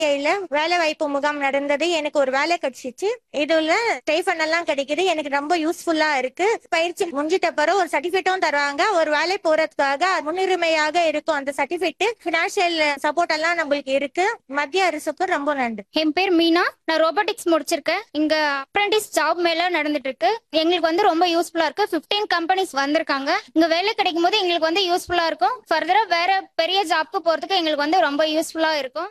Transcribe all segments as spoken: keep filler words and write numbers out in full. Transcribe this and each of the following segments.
ஏழுல வேலை வாய்ப்பு முகாம் நடந்தது. எனக்கு ஒரு வேலை கிடைச்சிச்சு. இதுல ஸ்டைஃபண்ட் எல்லாம் கிடைக்குது. எனக்கு ரொம்ப யூஸ்ஃபுல்லா இருக்கு. பயிற்சி முடிஞ்சிட்ட பிறகு ஒரு சர்டிபிகேட்டும் தருவாங்க. ஒரு வேலை போறதுக்காக முன்னுரிமையாக இருக்கும் அந்த சர்டிபிகேட். பினான்சியல் சப்போர்ட் எல்லாம் நம்மளுக்கு இருக்கு. மத்திய அரசுக்கு ரொம்ப நன்றி. என் பேர் மீனா. நான் ரோபோட்டிக்ஸ் முடிச்சிருக்கேன். இங்க அப்ரெண்டிஸ் ஜாப் மேல நடந்துட்டு இருக்கு. எங்களுக்கு வந்து ரொம்ப யூஸ்ஃபுல்லா இருக்கு. பிப்டீன் கம்பெனிஸ் வந்திருக்காங்க. இங்க வேலை கிடைக்கும் போது எங்களுக்கு வந்து யூஸ்ஃபுல்லா இருக்கும். ஃபர்தரா வேற பெரிய ஜாப்க்கு போறதுக்கு எங்களுக்கு வந்து ரொம்ப யூஸ்ஃபுல்லா இருக்கும்.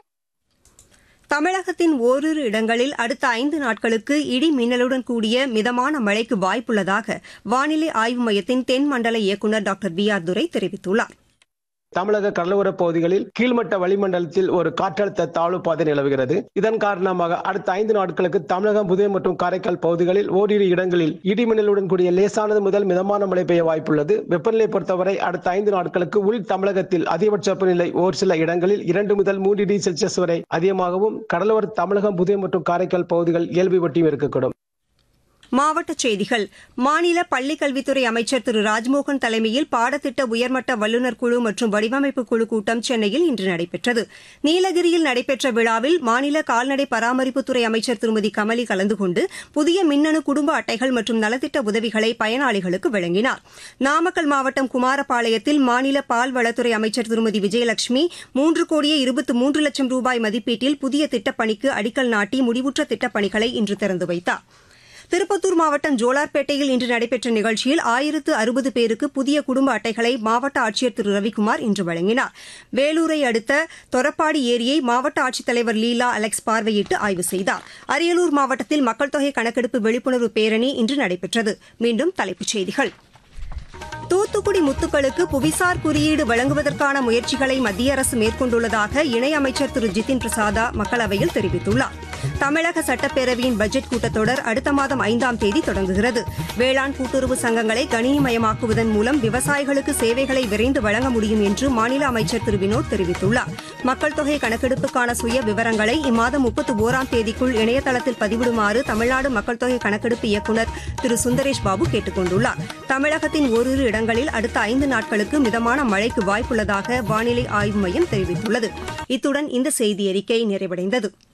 தமிழகத்தின் ஓரிரு இடங்களில் அடுத்த ஐந்து நாட்களுக்கு இடி மின்னலுடன் கூடிய மிதமான மழைக்கு வாய்ப்புள்ளதாக வானிலை ஆய்வு மையத்தின் தென் மண்டல இயக்குநர் டாக்டர் வி ஆர் துரை தெரிவித்துள்ளார். தமிழக கடலோர பகுதிகளில் கீழ்மட்ட வளிமண்டலத்தில் ஒரு காற்றழுத்த தாழ்வு பாதை நிலவுகிறது. இதன் காரணமாக அடுத்த ஐந்து நாட்களுக்கு தமிழகம், புதுவை மற்றும் காரைக்கால் பகுதிகளில் ஓரிரு இடங்களில் இடிமின்னலுடன் கூடிய லேசானது முதல் மிதமான மழை பெய்ய வாய்ப்புள்ளது. வெப்பநிலை பொறுத்தவரை அடுத்த ஐந்து நாட்களுக்கு உள் தமிழகத்தில் அதிகபட்ச வெப்பநிலை ஒரு சில இடங்களில் இரண்டு முதல் மூன்று டிகிரி செல்சியஸ் வரை அதிகமாகவும், கடலோர தமிழகம், புதுவை மற்றும் காரைக்கால் பகுதிகள் இயல்பை ஒட்டியும் இருக்கக்கூடும். மாவட்டச் செய்திகள். மாநில பள்ளிக்கல்வித்துறை அமைச்சர் திரு ராஜ்மோகன் தலைமையில் பாடத்திட்ட உயர்மட்ட வல்லுநர் குழு மற்றும் வடிவமைப்பு குழு கூட்டம் சென்னையில் இன்று நடைபெற்றது. நீலகிரியில் நடைபெற்ற விழாவில் மாநில கால்நடை பராமரிப்புத்துறை அமைச்சர் திருமதி கமலி கலந்து கொண்டு புதிய மின்னணு குடும்ப அட்டைகள் மற்றும் நலத்திட்ட உதவிகளை பயனாளிகளுக்கு வழங்கினார். நாமக்கல் மாவட்டம் குமாரபாளையத்தில் மாநில பால்வளத்துறை அமைச்சர் திருமதி விஜயலட்சுமி மூன்று கோடியே இருபத்தி மூன்று லட்சம் ரூபாய் மதிப்பீட்டில் புதிய திட்டப்பணிக்கு அடிக்கல் நாட்டி முடிவுற்ற திட்டப்பணிகளை இன்று திறந்து வைத்தார். திருப்பத்தூர் மாவட்டம் ஜோலார்பேட்டையில் இன்று நடைபெற்ற நிகழ்ச்சியில் ஆயிரத்து அறுபது பேருக்கு புதிய குடும்ப அட்டைகளை மாவட்ட ஆட்சியர் திரு ரவிக்குமார் இன்று வழங்கினார். வேலூரை அடுத்த தொரப்பாடி ஏரியை மாவட்ட ஆட்சித்தலைவர் லீலா அலெக்ஸ் பார்வையிட்டு ஆய்வு செய்தார். அரியலூர் மாவட்டத்தில் மக்கள் தொகை கணக்கெடுப்பு விழிப்புணர்வு பேரணி இன்று நடைபெற்றது. மீண்டும் தலைப்புச் செய்திகள். தூத்துக்குடி முத்துக்களுக்கு புவிசார் குறியீடு வழங்குவதற்கான முயற்சிகளை மத்திய அரசு மேற்கொண்டுள்ளதாக இணையமைச்சர் திரு ஜிதின் பிரசாதா மக்களவையில் தெரிவித்துள்ளார். தமிழக சட்டப்பேரவையின் பட்ஜெட் கூட்டத்தொடர் அடுத்த மாதம் ஐந்தாம் தேதி தொடங்குகிறது. வேளாண் கூட்டுறவு சங்கங்களை கணினிமயமாக்குவதன் மூலம் விவசாயிகளுக்கு சேவைகளை விரைந்து வழங்க முடியும் என்று மாநில அமைச்சர் திரு வினோத் தெரிவித்துள்ளார். மக்கள் தொகை கணக்கெடுப்புக்கான சுய விவரங்களை இம்மாதம் முப்பத்தி ஒராம் தேதிக்குள் இணையதளத்தில் பதிவிடுமாறு தமிழ்நாடு மக்கள் தொகை கணக்கெடுப்பு இயக்குநர் திரு சுந்தரேஷ் பாபு கேட்டுக் கொண்டுள்ளார். தமிழகத்தின் ஓரிரு இடங்களில் அடுத்த ஐந்து நாட்களுக்கு மிதமான மழைக்கு வாய்ப்புள்ளதாக வானிலை ஆய்வு மையம் தெரிவித்துள்ளது. இத்துடன் இந்த செய்தியறிக்கை நிறைவடைந்தது.